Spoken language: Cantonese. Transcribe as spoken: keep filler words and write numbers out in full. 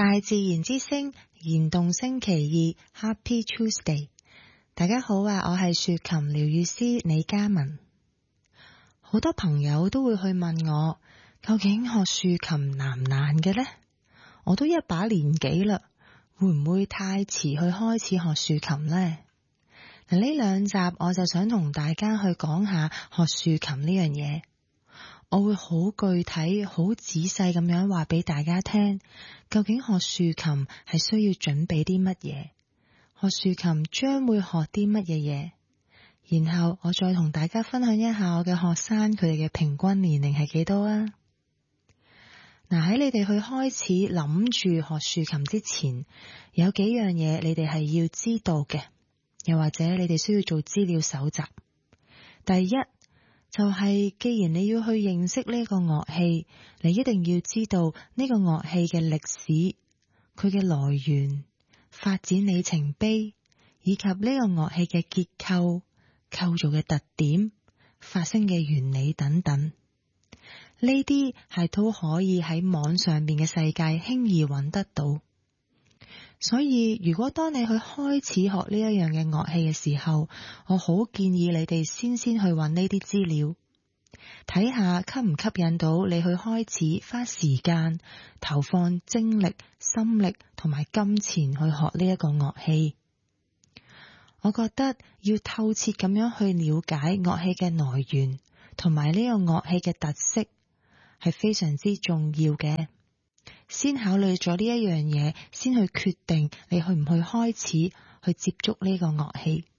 大自然之聲燃動星期二 Happy Tuesday， 大家好啊！我係豎琴療癒師李嘉文。好多朋友都會去問我，究竟學豎琴難唔難嘅呢？我都一把年紀啦，會唔會太遲去開始學豎琴呢？嗱，呢兩集我就想同大家去講下學豎琴呢樣嘢。我會好具體、好仔細咁樣話俾大家聽，究竟學豎琴係需要準備啲乜嘢？學豎琴將會學啲乜嘢嘢？然後我再同大家分享一下我嘅學生佢哋嘅平均年齡係幾多啊？嗱，喺你哋去開始諗住學豎琴之前，有幾樣嘢你哋係要知道嘅，又或者你哋需要做資料搜集。第一就係，既然你要去認識呢個樂器，你一定要知道呢個樂器嘅歷史、佢嘅來源、發展里程碑，以及呢個樂器嘅結構、構造嘅特點、發聲嘅原理等等。呢啲係都可以喺網上面嘅世界輕易揾得到。所以如果當你去開始學呢一樣嘅樂器嘅時候，我好建議你哋先先去揾呢啲資料，睇下吸唔吸引到你去開始花時間投放精力、心力同埋金錢去學呢一個樂器。我覺得要透徹咁樣去了解樂器嘅來源同埋呢個樂器嘅特色係非常之重要嘅。先考慮咗呢一樣嘢，先去決定你去唔去開始去接觸呢個樂器。